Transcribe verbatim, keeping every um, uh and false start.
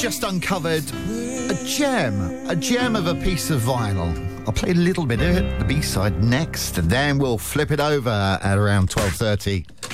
just uncovered a gem, a gem of a piece of vinyl. I'll play a little bit of it, the B-side next, and then we'll flip it over at around twelve thirty.